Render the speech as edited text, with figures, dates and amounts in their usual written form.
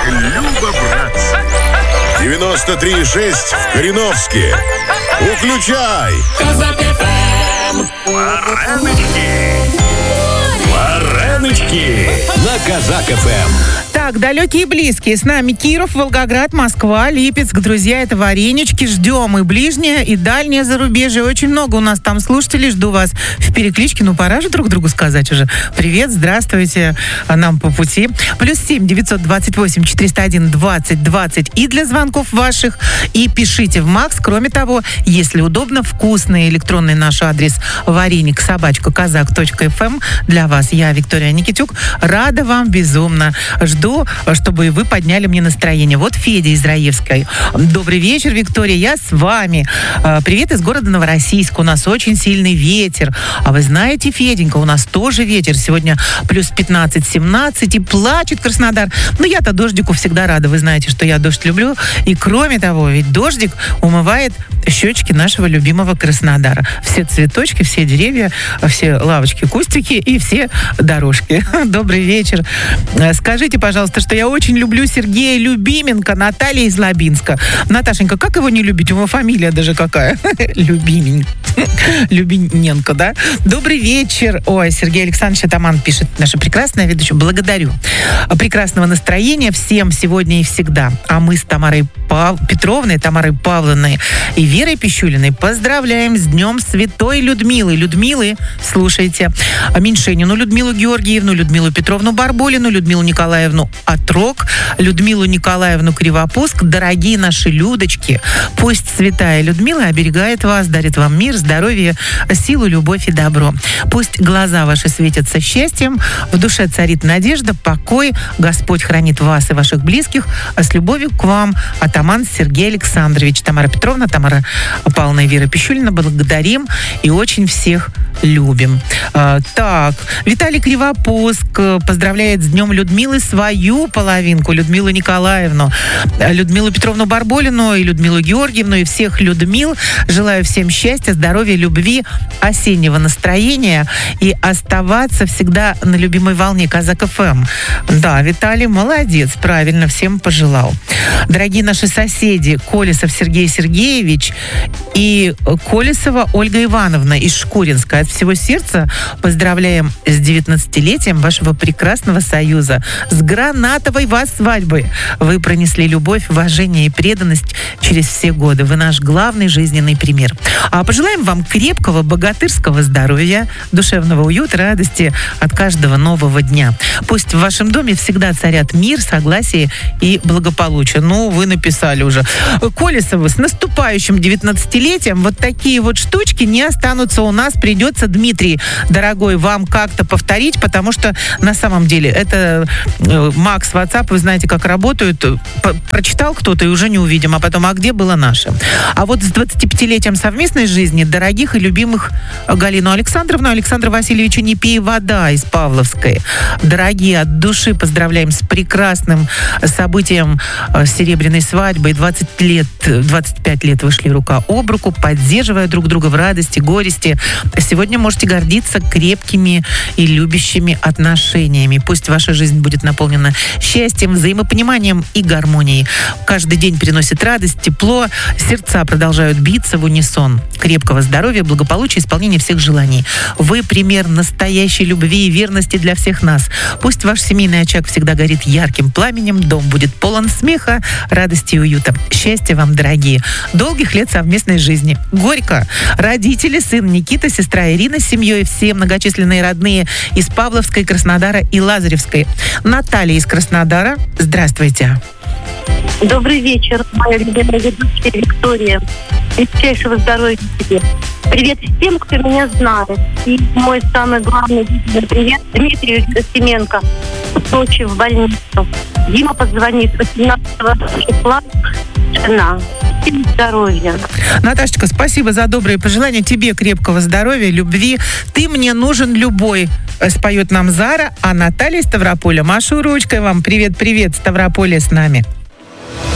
Люба, братцы. 93,6 в Кореновске. Включай. Вареночки на Казак ФМ. Так, далекие и близкие. С нами Киров, Волгоград, Москва, Липецк. Друзья, это варенички. Ждем и ближнее, и дальнее зарубежье. Очень много у нас там слушателей. Жду вас в перекличке. Ну, пора же друг другу сказать уже. Привет, здравствуйте. Нам по пути. +7 928 401 20 20. И для звонков ваших. И пишите в Макс. Кроме того, если удобно, вкусный электронный наш адрес вареник@казак.фм. Для вас я, Виктория Никитюк. Рада вам безумно. Жду, чтобы вы подняли мне настроение. Вот Федя из Раевской. Добрый вечер, Виктория, я с вами. Привет из города Новороссийск. У нас очень сильный ветер. А вы знаете, Феденька, у нас тоже ветер. Сегодня +15-17 и плачет Краснодар. Но я-то дождику всегда рада. Вы знаете, что я дождь люблю. И кроме того, ведь дождик умывает щечки нашего любимого Краснодара. Все цветочки, все деревья, все лавочки, кустики и все дорожки. Добрый вечер. Скажите, пожалуйста, что я очень люблю Сергея Любименко, Наталья из Лабинска. Наташенька, как его не любить? У него фамилия даже какая. Любиненко, да? Добрый вечер. Ой, Сергей Александрович Атаман пишет, наша прекрасная ведущая. Благодарю. Прекрасного настроения всем сегодня и всегда. А мы с Тамарой Петровной, Тамарой Павловной и Верой Пищулиной поздравляем с Днем Святой Людмилы. Людмилы, слушайте, Меньшенину Людмилу Георгиевну, Людмилу Петровну Барболину, Людмилу Николаевну Отрок, Людмилу Николаевну Кривопуск. Дорогие наши Людочки, пусть святая Людмила оберегает вас, дарит вам мир, здоровье, силу, любовь и добро. Пусть глаза ваши светятся счастьем, в душе царит надежда, покой. Господь хранит вас и ваших близких. А с любовью к вам, атаман Сергей Александрович. Тамара Петровна, Тамара Павловна и Вера Пищулина, благодарим и очень всех любим. Так, Виталий Кривопуск поздравляет с Днем Людмилы свою половинку, Людмилу Николаевну, Людмилу Петровну Барболину и Людмилу Георгиевну, и всех Людмил. Желаю всем счастья, здоровья, любви, осеннего настроения и оставаться всегда на любимой волне Казак ФМ. Да, Виталий молодец, правильно всем пожелал. Дорогие наши соседи, Колесов Сергей Сергеевич и Колесова Ольга Ивановна из Шкуринска. От всего сердца поздравляем с 19-летием вашего прекрасного союза. С гранатовой вас свадьбой. Вы пронесли любовь, уважение и преданность через все годы. Вы наш главный жизненный пример. А пожелаем вам крепкого, богатырского здоровья, душевного уюта, радости от каждого нового дня. Пусть в вашем доме всегда царят мир, согласие и благополучие. Ну, вы написали уже. Колесова, с наступающим 19-летием вот такие вот штучки не останутся у нас. Придется, Дмитрий, дорогой, вам как-то повторить, потому что на самом деле это Макс, WhatsApp, вы знаете, как работают. Прочитал кто-то и уже не увидим, а потом, а где было наше? А вот с 25-летием совместной жизни дорогих и любимых Галину Александровну, Александра Васильевича «Не пей вода» из Павловской. Дорогие, от души поздравляем с прекрасным событием серебряной свадьбы. 25 лет вышли рука об руку, поддерживая друг друга в радости, горести. Сегодня можете гордиться крепкими и любящими отношениями. Пусть ваша жизнь будет наполнена счастьем, взаимопониманием и гармонией. Каждый день приносит радость, тепло, сердца продолжают биться в унисон. Крепкого здоровья, благополучия, исполнения всех желаний. Вы пример настоящей любви и верности для всех нас. Пусть ваш семейный очаг всегда горит ярким пламенем, дом будет полон смеха, радости и уюта. Счастья вам, дорогие. Долгих лет совместной жизни. Горько. Родители, сын Никита, сестра Ирина с семьей, все многочисленные родные из Павловской, Краснодара и Лазаревской. Наталья из Краснодара. Здравствуйте. Добрый вечер, моя любимая ведущая Виктория. Величайшего здоровья тебе. Привет всем, кто меня знает. И мой самый главный привет Дмитрию Герасименко в Сочи в больницу. Дима позвонит 18 числа. Жена. Всем здоровья. Наташечка, спасибо за добрые пожелания. Тебе крепкого здоровья, любви. Ты мне нужен любой. Споет нам Зара, а Наталья из Ставрополя. Машу ручкой вам. Привет-привет, Ставрополье с нами.